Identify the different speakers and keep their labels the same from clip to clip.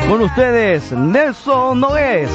Speaker 1: Con ustedes, Nelson Nogués.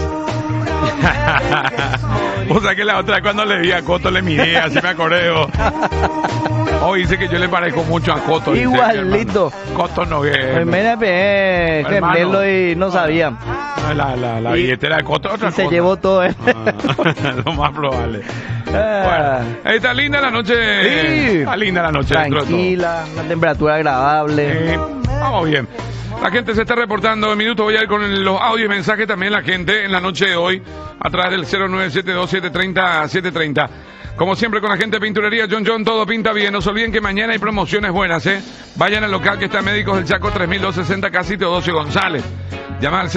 Speaker 2: O sea que la otra vez cuando le vi a Coto le miré, así me acordé. Hoy dice que yo le parezco mucho a Coto.
Speaker 1: Igualito.
Speaker 2: Coto Nogués.
Speaker 1: Me pegué gemerlo y no sabía.
Speaker 2: La billetera de Coto otra
Speaker 1: y se
Speaker 2: cosa.
Speaker 1: llevó todo él.
Speaker 2: Lo más probable. Bueno, está linda la noche.
Speaker 1: Sí.
Speaker 2: Está linda la noche.
Speaker 1: Tranquila, una temperatura agradable.
Speaker 2: Vamos bien. La gente se está reportando. En minutos voy a ir con los audios y mensajes también la gente en la noche de hoy a través del 0972-730-730. Como siempre con la gente de Pinturería John, todo pinta bien. No se olviden que mañana hay promociones buenas, ¿eh? Vayan al local que está Médicos del Chaco 3260 Casi Teodosio González. Llama al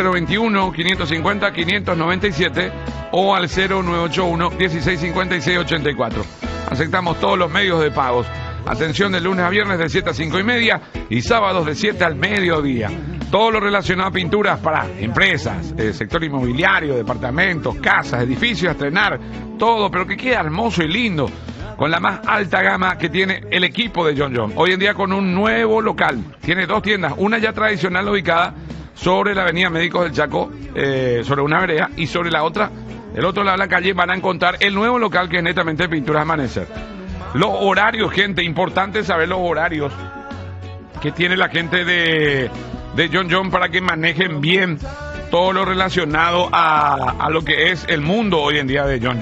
Speaker 2: 021-550-597 o al 0981-1656-84. Aceptamos todos los medios de pagos. Atención de lunes a viernes de 7 a 5 y media y sábados de 7 al mediodía. Todo lo relacionado a pinturas para empresas, sector inmobiliario, departamentos, casas, edificios, a estrenar, todo, pero que quede hermoso y lindo, con la más alta gama que tiene el equipo de John. Hoy en día con un nuevo local. Tiene dos tiendas, una ya tradicional ubicada sobre la avenida Médicos del Chaco, sobre una vereda, y sobre la otra, el otro lado de la calle, van a encontrar el nuevo local que es netamente Pinturas Amanecer. Los horarios, gente, importante saber los horarios que tiene la gente de John para que manejen bien todo lo relacionado a lo que es el mundo hoy en día de John.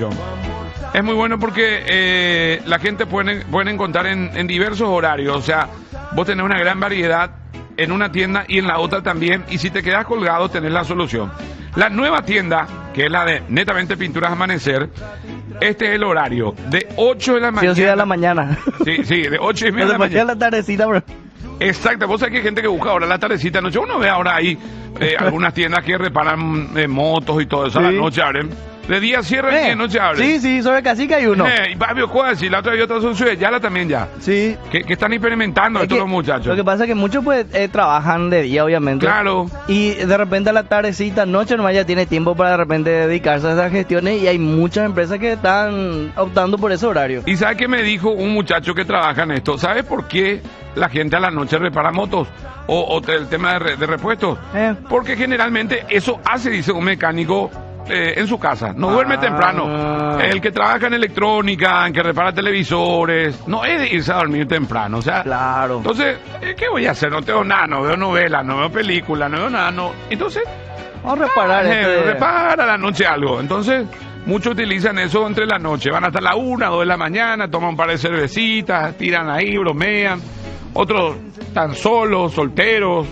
Speaker 2: Es muy bueno porque la gente puede encontrar en diversos horarios, o sea, vos tenés una gran variedad en una tienda y en la otra también, y si te quedas colgado tenés la solución. La nueva tienda, que es la de netamente Pinturas Amanecer, este es el horario, de 8 de la mañana.
Speaker 1: Sí, de la mañana.
Speaker 2: Sí, de 8 y media de la mañana.
Speaker 1: La tardecita, bro.
Speaker 2: Exacto, vos sabés que hay gente que busca ahora la tardecita noche. Uno ve ahora ahí algunas tiendas que reparan motos y todo eso. Sí. A la noche abren. De día cierran y de noche abren.
Speaker 1: Sí, sobre Casica hay uno.
Speaker 2: Y Fabio Cuasi, la otra y otra son Ciudad Yala también ya.
Speaker 1: Sí.
Speaker 2: Que están experimentando estos los muchachos.
Speaker 1: Lo que pasa es que muchos pues trabajan de día, obviamente.
Speaker 2: Claro.
Speaker 1: Y de repente a la tardecita, noche nomás ya tiene tiempo para de repente dedicarse a esas gestiones, y hay muchas empresas que están optando por ese horario.
Speaker 2: ¿Y sabes qué me dijo un muchacho que trabaja en esto? ¿Sabes por qué la gente a la noche repara motos? O el tema de repuestos. Porque generalmente eso hace, dice un mecánico, en su casa, no duerme temprano. El que trabaja en electrónica, en que repara televisores, no es de irse a dormir temprano, o sea,
Speaker 1: claro.
Speaker 2: Entonces, ¿qué voy a hacer? No tengo nada, no veo novelas, no veo películas, no veo nada, no. Entonces,
Speaker 1: vamos a reparar
Speaker 2: repara a la noche algo. Entonces, muchos utilizan eso entre la noche, van hasta la 1, 2 de la mañana, toman un par de cervecitas, tiran ahí, bromean. Otros están solos, solteros,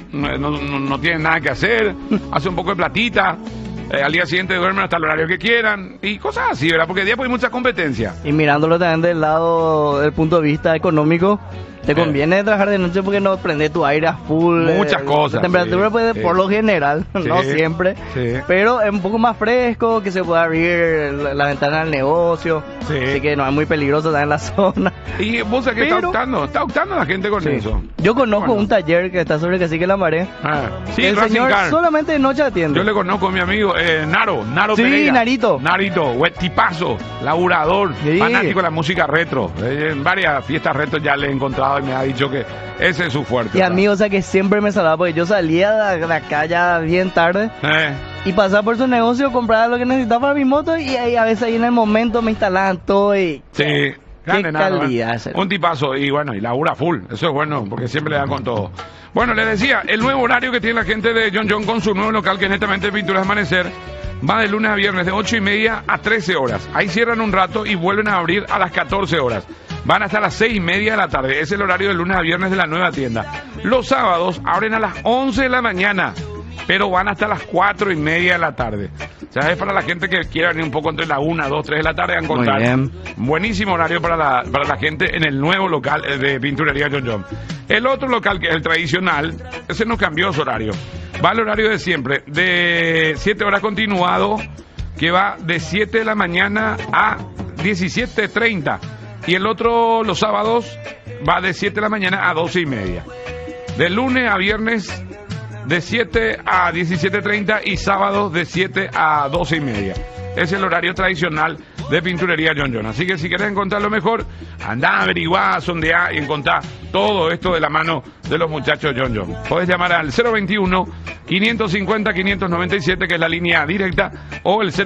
Speaker 2: no tienen nada que hacer, hacen un poco de platita. Al día siguiente duermen hasta el horario que quieran y cosas así, ¿verdad? Porque el día pues hay mucha competencia.
Speaker 1: Y mirándolo también del punto de vista económico, te conviene trabajar de noche porque no prende tu aire a full.
Speaker 2: Muchas cosas.
Speaker 1: La temperatura puede, por lo general, no siempre, pero es un poco más fresco, que se puede abrir la ventana del negocio, así que no es muy peligroso estar en la zona.
Speaker 2: Y vos sabés que está optando la gente con eso.
Speaker 1: Yo conozco un taller que está sobre Cacique La Maré. El señor solamente de noche atiende.
Speaker 2: Yo le conozco a mi amigo Naro Pereira.
Speaker 1: Narito,
Speaker 2: tipazo, laburador, fanático de la música retro. En varias fiestas retro ya le he encontrado y me ha dicho que ese es su fuerte.
Speaker 1: Y a mí, o sea, que siempre me salaba, porque yo salía de acá ya bien tarde y pasaba por su negocio, compraba lo que necesitaba para mi moto, y ahí a veces ahí en el momento me instalaban todo y...
Speaker 2: Sí.
Speaker 1: Qué calidad.
Speaker 2: Un tipazo, y bueno, y labura full, eso es bueno, porque siempre le da con todo. Bueno, les decía, el nuevo horario que tiene la gente de John con su nuevo local, que es netamente Pinturas Amanecer, va de lunes a viernes de 8 y media a 13 horas. Ahí cierran un rato y vuelven a abrir a las 14 horas. Van hasta las 6 y media de la tarde. Es el horario de lunes a viernes de la nueva tienda. Los sábados abren a las 11 de la mañana, pero van hasta las 4 y media de la tarde. O sea, es para la gente que quiera venir un poco entre la 1, 2, 3 de la tarde a encontrar. Buenísimo horario para la gente en el nuevo local de Pinturería John. El otro local, que es el tradicional, ese no cambió su horario. Va al horario de siempre, de 7 horas continuado, que va de 7 de la mañana a 17:30. Y el otro, los sábados, va de 7 de la mañana a 12 y media. De lunes a viernes, de 7 a 17:30 y sábados de 7 a 12 y media. Es el horario tradicional de Pinturería John. Así que si querés encontrar lo mejor, andá a averiguar, sondear y encontrar todo esto de la mano de los muchachos John. Podés llamar al 021 550-597, que es la línea directa, o el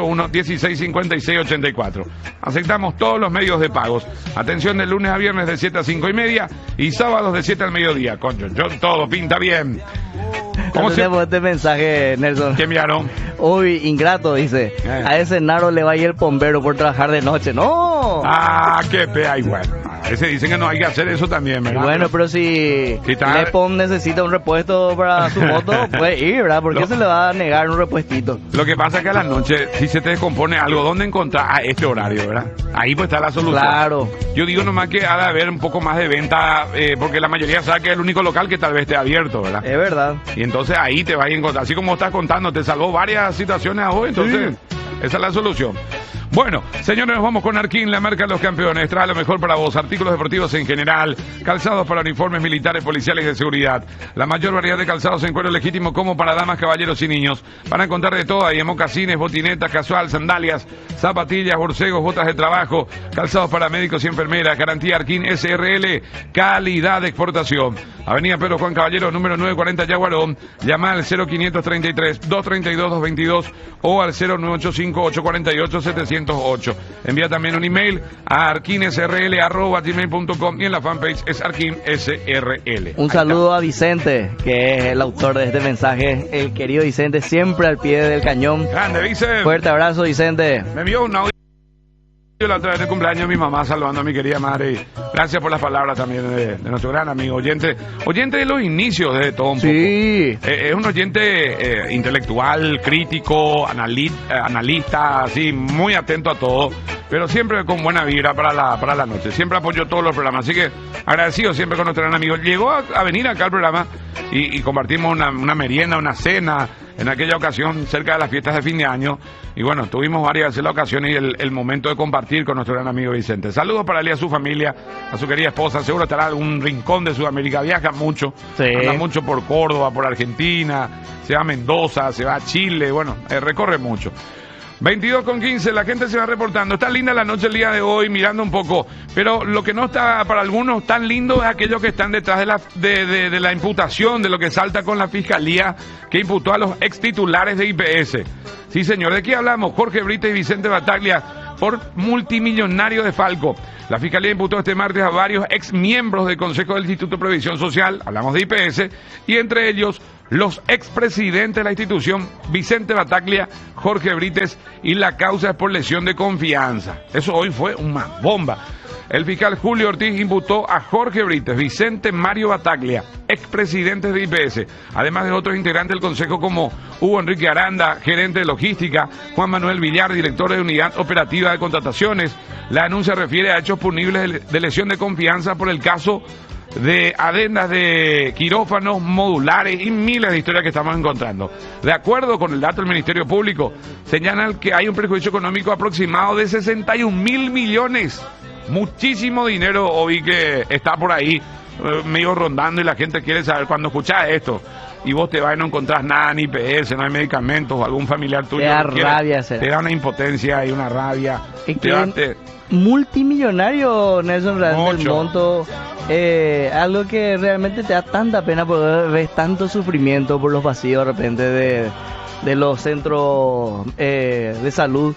Speaker 2: 0981-1656-84. Aceptamos todos los medios de pagos. Atención de lunes a viernes de 7 a 5:30 y sábados de 7 al mediodía. Concho, todo pinta bien.
Speaker 1: ¿Cómo tenemos este mensaje, Nelson?
Speaker 2: ¿Qué enviaron?
Speaker 1: Uy, ingrato, dice. A ese Naro le va a ir el bombero por trabajar de noche. ¡No!
Speaker 2: Ah, qué pea. Y bueno, a veces dicen que no hay que hacer eso también, ¿verdad?
Speaker 1: Bueno, pero si Lepom necesita un repuesto para su moto, puede ir, ¿verdad? ¿Por qué se le va a negar un repuestito?
Speaker 2: Lo que pasa es que a la noche, si se te descompone algo, ¿dónde encontrar a este horario, verdad? Ahí pues está la solución.
Speaker 1: Claro.
Speaker 2: Yo digo nomás que ha de haber un poco más de venta, porque la mayoría sabe que es el único local que tal vez esté abierto, ¿verdad?
Speaker 1: Es verdad.
Speaker 2: Y entonces ahí te vas a encontrar, así como estás contando, te salvó varias situaciones a hoy, entonces esa es la solución. Bueno, señores, nos vamos con Arquín, la marca de los campeones. Trae lo mejor para vos, artículos deportivos en general, calzados para uniformes militares, policiales y de seguridad. La mayor variedad de calzados en cuero legítimo como para damas, caballeros y niños. Van a encontrar de todo ahí en mocasines, botinetas, casual, sandalias, zapatillas, borcegos, botas de trabajo, calzados para médicos y enfermeras. Garantía Arquín SRL, calidad de exportación. Avenida Pedro Juan Caballero, número 940 Yaguarón. Llama al 0533-232-222 o al 0985-848-708. Envía también un email a arquinsrl@gmail.com y en la fanpage es Arquín SRL.
Speaker 1: Un saludo a Vicente, que es el autor de este mensaje, el querido Vicente, siempre al pie del cañón.
Speaker 2: Grande, Vicente.
Speaker 1: Fuerte abrazo, Vicente.
Speaker 2: Me envió un audio la otra vez de cumpleaños de mi mamá, saludando a mi querida madre. Gracias por las palabras también de nuestro gran amigo, oyente de los inicios de todo un poco.
Speaker 1: Sí.
Speaker 2: Es un oyente intelectual, crítico, analista, así, muy atento a todo, pero siempre con buena vibra para la noche. Siempre apoyó todos los programas, así que agradecido siempre con nuestro gran amigo. Llegó a venir acá al programa y compartimos una merienda, una cena, en aquella ocasión cerca de las fiestas de fin de año, y bueno, tuvimos varias veces la ocasión y el momento de compartir con nuestro gran amigo Vicente. Saludos para él y a su familia, a su querida esposa. Seguro estará en algún rincón de Sudamérica, viaja mucho, anda mucho por Córdoba, por Argentina, se va a Mendoza, se va a Chile, bueno, recorre mucho. 22:15, la gente se va reportando. Está linda la noche el día de hoy, mirando un poco, pero lo que no está para algunos tan lindo es aquellos que están detrás de la imputación, de lo que salta con la fiscalía que imputó a los ex titulares de IPS. Sí, señor, ¿de qué hablamos? Jorge Brites y Vicente Battaglia por multimillonario de Falco. La fiscalía imputó este martes a varios ex miembros del Consejo del Instituto de Previsión Social, hablamos de IPS, y entre ellos los expresidentes de la institución, Vicente Battaglia, Jorge Brites, y la causa es por lesión de confianza. Eso hoy fue una bomba. El fiscal Julio Ortiz imputó a Jorge Brites, Vicente Mario Battaglia, expresidentes de IPS, además de otros integrantes del Consejo como Hugo Enrique Aranda, gerente de logística, Juan Manuel Villar, director de unidad operativa de contrataciones. La denuncia refiere a hechos punibles de lesión de confianza por el caso de adendas de quirófanos modulares y miles de historias que estamos encontrando. De acuerdo con el dato del Ministerio Público, señalan que hay un perjuicio económico aproximado de 61.000 millones. Muchísimo dinero, hoy que está por ahí medio rondando y la gente quiere saber. Cuando escuchás esto y vos te vas y no encontrás nada, ni IPS, no hay medicamentos, o algún familiar tuyo
Speaker 1: te da rabia,
Speaker 2: te da una impotencia y una rabia.
Speaker 1: Multimillonario, Nelson, realmente el monto, algo que realmente te da tanta pena porque ves tanto sufrimiento por los vacíos de repente de los centros de salud.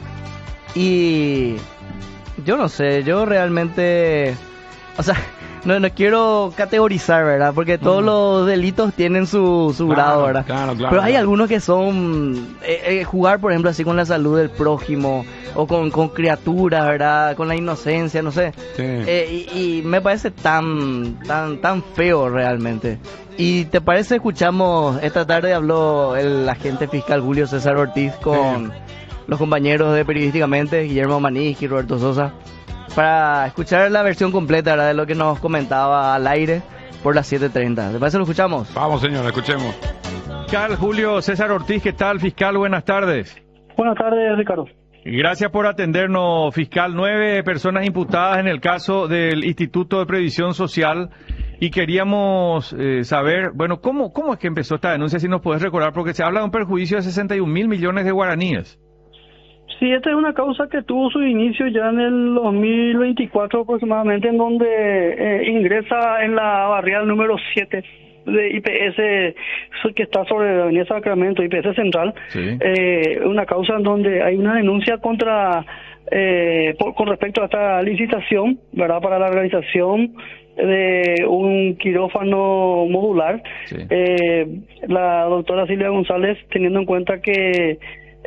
Speaker 1: Y yo no sé, yo realmente, o sea, no quiero categorizar, ¿verdad? Porque todos los delitos tienen su grado, ¿verdad?
Speaker 2: Claro,
Speaker 1: pero hay algunos que son jugar, por ejemplo, así con la salud del prójimo o con criaturas, ¿verdad? Con la inocencia, no sé. Sí. Y me parece tan feo realmente. ¿Y te parece? Escuchamos, esta tarde habló el agente fiscal Julio César Ortiz con los compañeros de Periodísticamente, Guillermo Manich y Roberto Sosa, para escuchar la versión completa, ¿verdad?, de lo que nos comentaba al aire por las 7:30. ¿Te parece? ¿Lo escuchamos?
Speaker 2: Vamos, señor, escuchemos.
Speaker 3: Fiscal Julio César Ortiz, ¿qué tal, fiscal? Buenas tardes.
Speaker 4: Buenas tardes, Ricardo.
Speaker 3: Gracias por atendernos, fiscal. 9 personas imputadas en el caso del Instituto de Previsión Social, y queríamos saber, bueno, ¿cómo es que empezó esta denuncia? Si nos podés recordar, porque se habla de un perjuicio de 61.000 millones de guaraníes.
Speaker 4: Sí, esta es una causa que tuvo su inicio ya en el 2024 aproximadamente, en donde ingresa en la barriada número 7 de IPS que está sobre la Avenida Sacramento, IPS Central,
Speaker 3: Sí.
Speaker 4: Una causa en donde hay una denuncia contra con respecto a esta licitación, ¿verdad? Para la realización de un quirófano modular.
Speaker 3: Sí.
Speaker 4: La doctora Silvia González, teniendo en cuenta que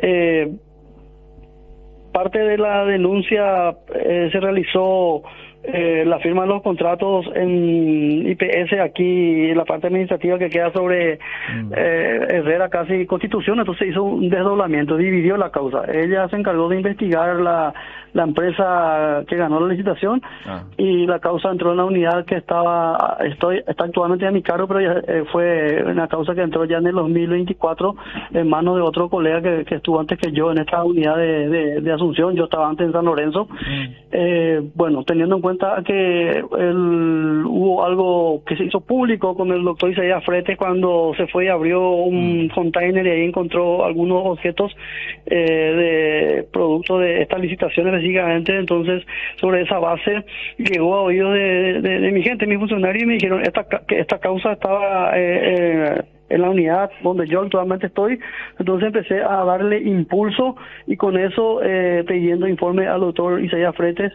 Speaker 4: parte de la denuncia se realizó la firma de los contratos en IPS aquí, en la parte administrativa que queda sobre Herrera, casi Constitución, entonces hizo un desdoblamiento, dividió la causa. Ella se encargó de investigar la empresa que ganó la licitación y la causa entró en la unidad que está actualmente a mi cargo, pero ya, fue una causa que entró ya en el 2024 en manos de otro colega que estuvo antes que yo en esta unidad de Asunción. Yo estaba antes en San Lorenzo. Bueno, teniendo en cuenta que hubo algo que se hizo público con el doctor Isaías Fretes cuando se fue y abrió un container y ahí encontró algunos objetos de producto de estas licitaciones básicamente. Entonces, sobre esa base llegó a oídos de mi gente, mis funcionarios, y me dijeron que esta causa estaba en la unidad donde yo actualmente estoy. Entonces empecé a darle impulso y con eso pidiendo informe al doctor Isaías Fretes,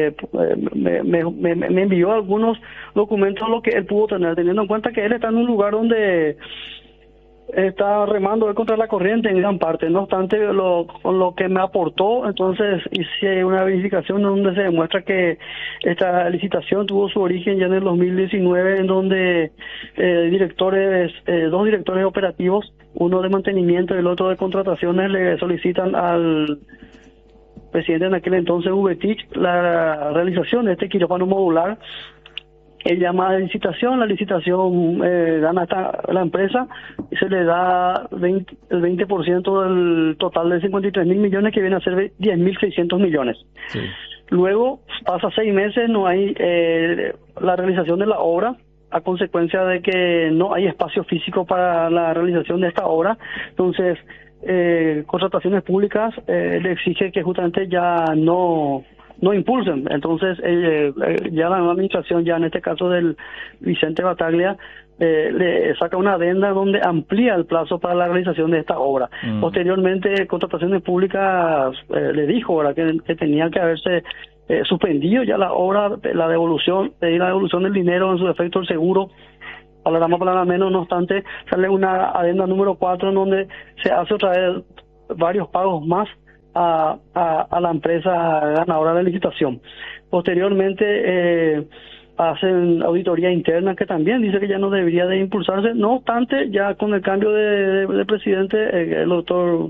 Speaker 4: me envió algunos documentos lo que él pudo tener, teniendo en cuenta que él está en un lugar donde está remando contra la corriente en gran parte. No obstante, con lo que me aportó, entonces hice una verificación donde se demuestra que esta licitación tuvo su origen ya en el 2019, en donde dos directores operativos, uno de mantenimiento y el otro de contrataciones, le solicitan al presidente en aquel entonces, Ubetich, la realización de este quirófano modular. Él llama a la licitación gana la empresa y se le da el 20% del total de 53.000 millones, que viene a ser 10.600 millones.
Speaker 3: Sí.
Speaker 4: Luego pasa 6 meses, no hay la realización de la obra, a consecuencia de que no hay espacio físico para la realización de esta obra. Entonces, contrataciones públicas le exige que justamente ya no impulsen. Entonces ya la nueva administración, ya en este caso del Vicente Bataglia, le saca una adenda donde amplía el plazo para la realización de esta obra. Posteriormente, contrataciones públicas le dijo, ¿verdad?, que tenía que haberse suspendido ya la obra, la devolución del dinero, en su defecto el seguro, palabra más, palabra menos. No obstante, sale una adenda número 4 en donde se hace otra vez varios pagos más a la empresa ganadora de la licitación. Posteriormente hacen auditoría interna, que también dice que ya no debería de impulsarse. No obstante, ya con el cambio de presidente, el doctor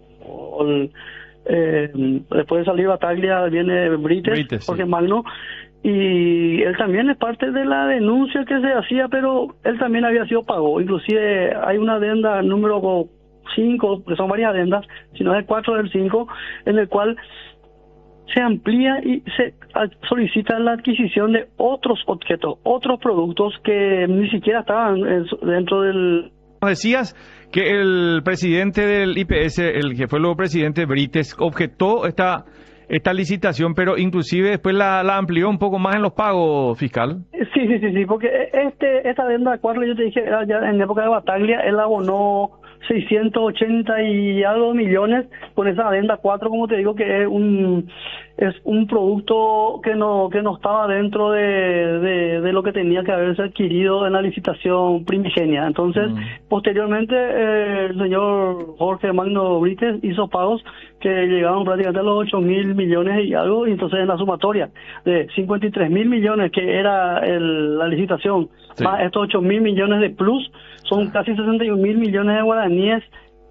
Speaker 4: después de salir Bataglia viene Brites, Jorge, sí. Magno, y él también es parte de la denuncia que se hacía, pero él también había sido pago. Inclusive hay una adenda número 5, que son varias adendas, sino es 4 del 5, en el cual se amplía y se solicita la adquisición de otros objetos, otros productos que ni siquiera estaban dentro del...
Speaker 3: Decías que el presidente del IPS, el que fue luego presidente Brites, objetó esta licitación, pero inclusive después la amplió un poco más en los pagos, fiscal.
Speaker 4: Sí, porque esta adenda 4, yo te dije, era ya en época de Bataglia, él abonó 680 y algo millones con esa adenda 4, como te digo, que es un producto que no estaba dentro de lo que tenía que haberse adquirido en la licitación primigenia. Entonces, posteriormente, el señor Jorge Magno Brites hizo pagos que llegaban prácticamente a los 8.000 millones y algo, y entonces en la sumatoria de 53.000 millones que era la licitación, sí, más estos 8.000 millones de plus, son casi 61.000 millones de guaraníes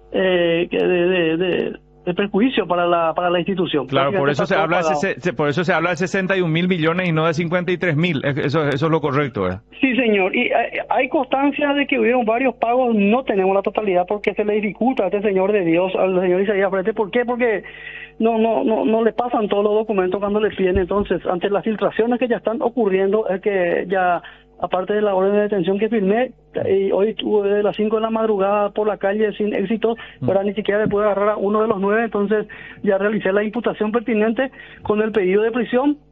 Speaker 4: de perjuicio para la institución.
Speaker 3: Claro, por eso se habla de 61.000 millones y no de 53.000. Eso es lo correcto, ¿verdad?
Speaker 4: Sí, señor. Y hay constancia de que hubieron varios pagos. No tenemos la totalidad porque se le dificulta a este señor de Dios, al señor Isaías Fretes. ¿Por qué? Porque no le pasan todos los documentos cuando le piden. Entonces, ante las filtraciones que ya están ocurriendo, es que ya, aparte de la orden de detención que firmé, y hoy estuve de las 5 de la madrugada por la calle sin éxito, pero ni siquiera le pude agarrar a uno de los 9, entonces ya realicé la imputación pertinente con el pedido de prisión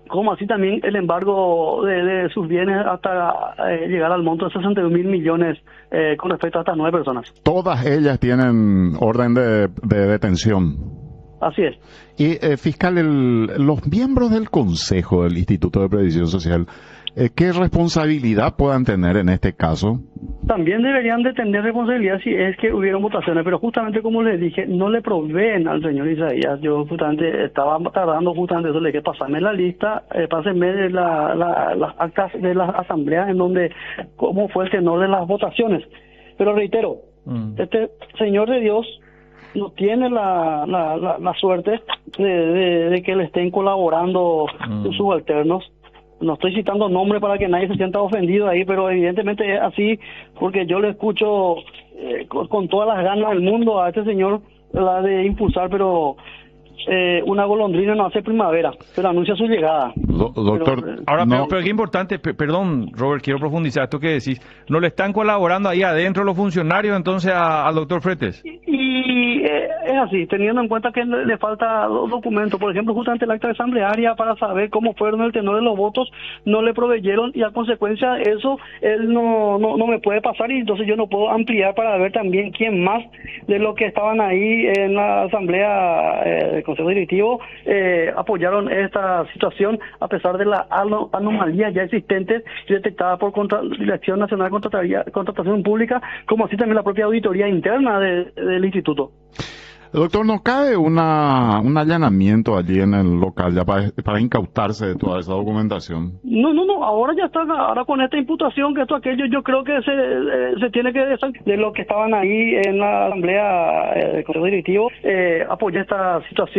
Speaker 4: como así también el embargo de sus bienes hasta llegar al monto de 61.000 millones con respecto a estas 9 personas.
Speaker 5: Todas ellas tienen orden de detención.
Speaker 4: Así es.
Speaker 5: Y fiscal, los miembros del Consejo del Instituto de Previsión Social, ¿qué responsabilidad puedan tener en este caso?
Speaker 4: También deberían de tener responsabilidad si es que hubieron votaciones, pero justamente como les dije, no le proveen al señor Isaías. Yo justamente estaba tardando justamente eso, le dije, pasarme la lista, pásenme las actas de las asambleas en donde, cómo fue el tenor de las votaciones. Pero reitero, este señor de Dios no tiene la suerte de que le estén colaborando sus subalternos. No estoy citando nombres para que nadie se sienta ofendido ahí, pero evidentemente es así, porque yo le escucho con todas las ganas del mundo a este señor la de impulsar, pero una golondrina no hace primavera, pero anuncia su llegada.
Speaker 5: Doctor,
Speaker 4: pero,
Speaker 3: ahora,
Speaker 5: no.
Speaker 3: pero qué importante, perdón, Robert, quiero profundizar esto que decís. ¿No le están colaborando ahí adentro los funcionarios entonces al doctor Fretes?
Speaker 4: Y es así, teniendo en cuenta que le falta documentos, por ejemplo, justamente el acta asamblearia para saber cómo fueron el tenor de los votos, no le proveyeron y a consecuencia de eso, él no me puede pasar y entonces yo no puedo ampliar para ver también quién más de los que estaban ahí en la asamblea del Consejo Directivo apoyaron esta situación a pesar de las anomalías ya existentes y detectadas por Dirección Nacional de Contratación Pública, como así también la propia auditoría interna del instituto.
Speaker 5: Doctor, ¿no cabe un allanamiento allí en el local ya para incautarse de toda esa documentación?
Speaker 4: No, ahora ya está, ahora con esta imputación que esto, aquello, yo creo que se tiene que de los que estaban ahí en la asamblea del Consejo Directivo, apoyar esta situación.